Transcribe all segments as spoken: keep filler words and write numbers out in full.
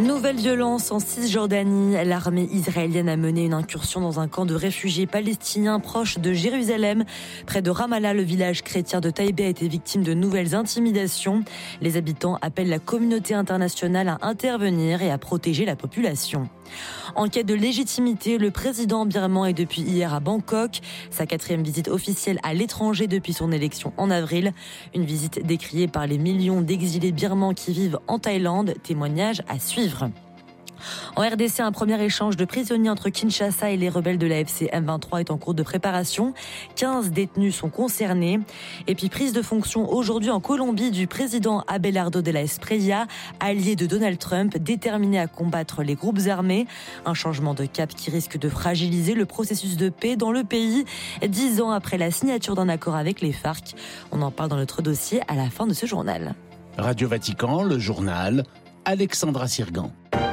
Nouvelle violence en Cisjordanie. L'armée israélienne a mené une incursion dans un camp de réfugiés palestiniens proche de Jérusalem. Près de Ramallah, le village chrétien de Taïbé a été victime de nouvelles intimidations. Les habitants appellent la communauté internationale à intervenir et à protéger la population. En quête de légitimité, le président birman est depuis hier à Bangkok. Sa quatrième visite officielle à l'étranger depuis son élection en avril. Une visite décriée par les millions d'exilés birmans qui vivent en Thaïlande. Témoignage à suivre. En R D C, un premier échange de prisonniers entre Kinshasa et les rebelles de l'A F C M vingt-trois est en cours de préparation. quinze détenus sont concernés. Et puis prise de fonction aujourd'hui en Colombie du président Abelardo de la Espriella, allié de Donald Trump, déterminé à combattre les groupes armés. Un changement de cap qui risque de fragiliser le processus de paix dans le pays, dix ans après la signature d'un accord avec les FARC. On en parle dans notre dossier à la fin de ce journal. Radio Vatican, le journal, Alexandra Sirgan.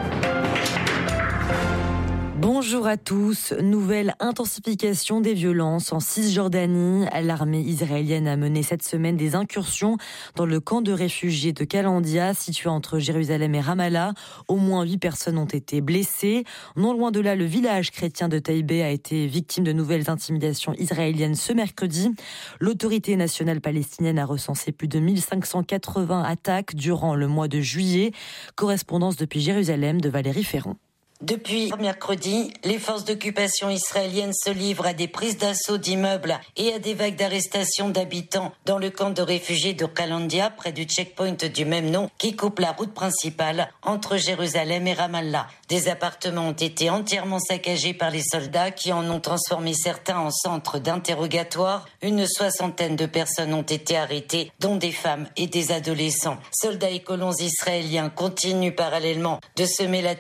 Bonjour à tous. Nouvelle intensification des violences en Cisjordanie. L'armée israélienne a mené cette semaine des incursions dans le camp de réfugiés de Kalandia, situé entre Jérusalem et Ramallah. Au moins huit personnes ont été blessées. Non loin de là, le village chrétien de Taïbé a été victime de nouvelles intimidations israéliennes ce mercredi. L'autorité nationale palestinienne a recensé plus de mille cinq cent quatre-vingts attaques durant le mois de juillet. Correspondance depuis Jérusalem de Valérie Ferron. Depuis mercredi, les forces d'occupation israéliennes se livrent à des prises d'assaut d'immeubles et à des vagues d'arrestations d'habitants dans le camp de réfugiés de Kalandia, près du checkpoint du même nom qui coupe la route principale entre Jérusalem et Ramallah. Des appartements ont été entièrement saccagés par les soldats qui en ont transformé certains en centres d'interrogatoire. Une soixantaine de personnes ont été arrêtées, dont des femmes et des adolescents. Soldats et colons israéliens continuent parallèlement de semer la